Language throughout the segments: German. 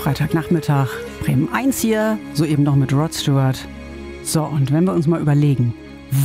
Freitagnachmittag, Bremen 1 hier, soeben noch mit Rod Stewart. So, und wenn wir uns mal überlegen,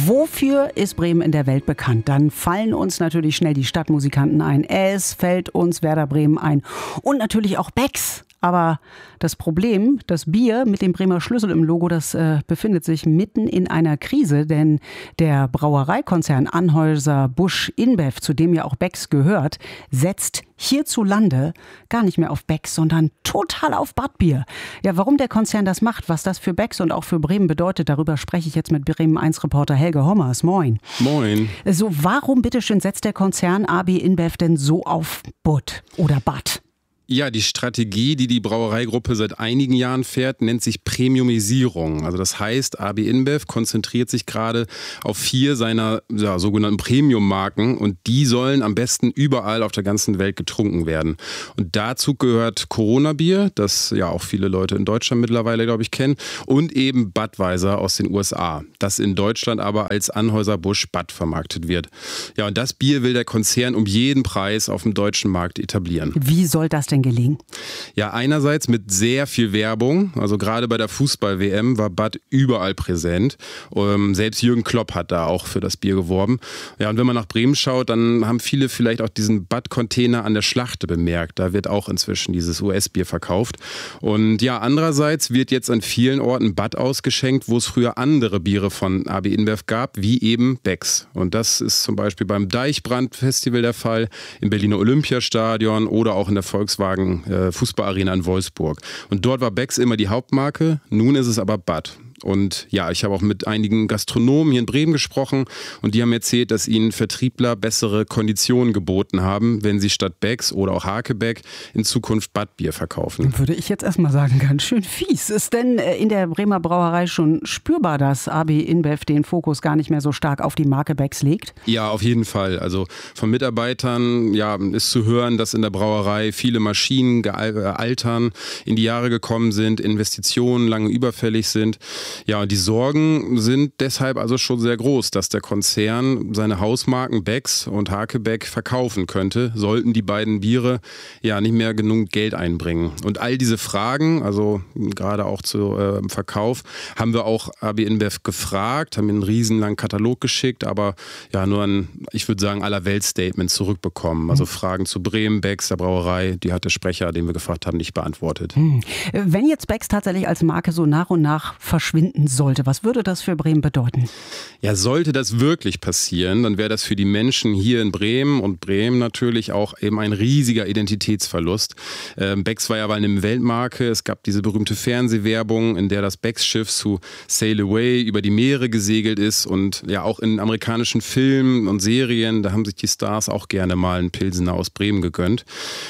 wofür ist Bremen in der Welt bekannt? Dann fallen uns natürlich schnell die Stadtmusikanten ein. Es fällt uns Werder Bremen ein. Und natürlich auch Becks. Aber das Problem, das Bier mit dem Bremer Schlüssel im Logo, das befindet sich mitten in einer Krise, denn der Brauereikonzern Anheuser-Busch InBev, zu dem ja auch Becks gehört, setzt hierzulande gar nicht mehr auf Becks, sondern total auf Badbier. Ja, warum der Konzern das macht, was das für Becks und auch für Bremen bedeutet, darüber spreche ich jetzt mit Bremen 1-Reporter Helge Hommers. Moin. Moin. So, warum bitteschön setzt der Konzern AB InBev denn so auf Bud oder Bad? Ja, die Strategie, die die Brauereigruppe seit einigen Jahren fährt, nennt sich Premiumisierung. Also das heißt, AB InBev konzentriert sich gerade auf 4 seiner sogenannten Premium-Marken und die sollen am besten überall auf der ganzen Welt getrunken werden. Und dazu gehört Corona-Bier, das ja auch viele Leute in Deutschland mittlerweile, glaube ich, kennen, und eben Budweiser aus den USA, das in Deutschland aber als Anheuser-Busch Bud vermarktet wird. Ja, und das Bier will der Konzern um jeden Preis auf dem deutschen Markt etablieren. Wie soll das denn gelingen? Ja, einerseits mit sehr viel Werbung. Also gerade bei der Fußball-WM war Bud überall präsent. Selbst Jürgen Klopp hat da auch für das Bier geworben. Ja, und wenn man nach Bremen schaut, dann haben viele vielleicht auch diesen Bud-Container an der Schlachte bemerkt. Da wird auch inzwischen dieses US-Bier verkauft. Und ja, andererseits wird jetzt an vielen Orten Bud ausgeschenkt, wo es früher andere Biere von AB InBev gab, wie eben Becks. Und das ist zum Beispiel beim Deichbrand-Festival der Fall, im Berliner Olympiastadion oder auch in der Volkswagen Fußballarena in Wolfsburg. Und dort war Becks immer die Hauptmarke, nun ist es aber Bud. Und ja, ich habe auch mit einigen Gastronomen hier in Bremen gesprochen und die haben erzählt, dass ihnen Vertriebler bessere Konditionen geboten haben, wenn sie statt Becks oder auch Hakebeck in Zukunft Budbier verkaufen. Würde ich jetzt erstmal sagen, ganz schön fies. Ist denn in der Bremer Brauerei schon spürbar, dass AB InBev den Fokus gar nicht mehr so stark auf die Marke Becks legt? Ja, auf jeden Fall. Also von Mitarbeitern ist zu hören, dass in der Brauerei viele Maschinen altern, in die Jahre gekommen sind, Investitionen lange überfällig sind. Ja, und die Sorgen sind deshalb also schon sehr groß, dass der Konzern seine Hausmarken Becks und Hakebeck verkaufen könnte, sollten die beiden Biere ja nicht mehr genug Geld einbringen. Und all diese Fragen, also gerade auch zum Verkauf, haben wir auch AB InBev gefragt, haben einen riesenlangen Katalog geschickt, aber ja nur ein, ich würde sagen, Allerweltsstatement zurückbekommen. Also Fragen zu Bremen, Becks, der Brauerei, die hat der Sprecher, den wir gefragt haben, nicht beantwortet. Wenn jetzt Becks tatsächlich als Marke so nach und nach verschwinden sollte, was würde das für Bremen bedeuten? Ja, sollte das wirklich passieren, dann wäre das für die Menschen hier in Bremen und Bremen natürlich auch eben ein riesiger Identitätsverlust. Becks war ja mal eine Weltmarke. Es gab diese berühmte Fernsehwerbung, in der das Becks-Schiff zu Sail Away über die Meere gesegelt ist und ja auch in amerikanischen Filmen und Serien, da haben sich die Stars auch gerne mal einen Pilsener aus Bremen gegönnt.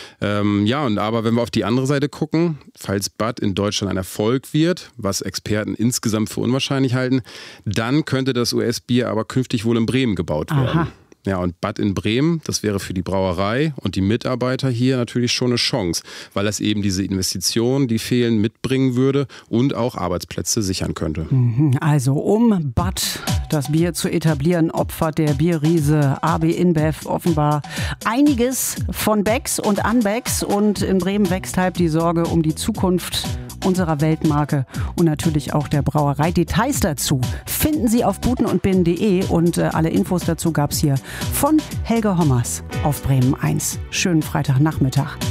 Aber wenn wir auf die andere Seite gucken, falls Bud in Deutschland ein Erfolg wird, was Experten insgesamt für unwahrscheinlich halten, dann könnte das US-Bier aber künftig wohl in Bremen gebaut werden. Aha. Ja, und Bud in Bremen, das wäre für die Brauerei und die Mitarbeiter hier natürlich schon eine Chance, weil das eben diese Investitionen, die fehlen, mitbringen würde und auch Arbeitsplätze sichern könnte. Also um Bud, das Bier zu etablieren, opfert der Bierriese AB InBev offenbar einiges von Becks und an Becks. Und in Bremen wächst halb die Sorge um die Zukunft unserer Weltmarke und natürlich auch der Brauerei. Details dazu finden Sie auf butenundbinnen.de und alle Infos dazu gab es hier von Helge Hommers auf Bremen 1. Schönen Freitagnachmittag.